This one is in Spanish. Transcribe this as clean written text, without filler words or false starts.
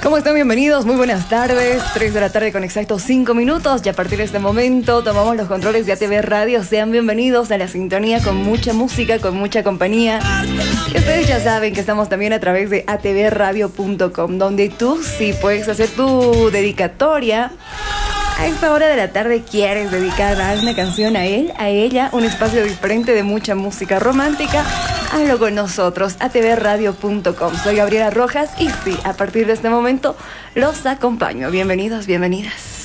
¿Cómo están? Bienvenidos, muy buenas tardes. 3 de la tarde con exactos 5 minutos. Y a partir de este momento tomamos los controles de ATV Radio. Sean bienvenidos a la sintonía con mucha música, con mucha compañía. Y ustedes ya saben que estamos también a través de atvradio.com, donde tú sí puedes hacer tu dedicatoria. A esta hora de la tarde quieres dedicar a una canción a él, a ella, un espacio diferente de mucha música romántica. Hazlo con nosotros, atvradio.com. Soy Gabriela Rojas y sí, a partir de este momento los acompaño. Bienvenidos, bienvenidas.